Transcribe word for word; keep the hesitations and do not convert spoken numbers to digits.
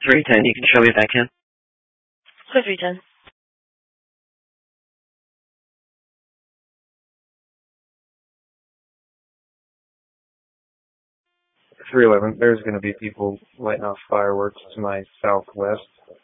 three ten, you can show me if I can. Go three ten. three eleven, there's going to be people lighting off fireworks to my southwest.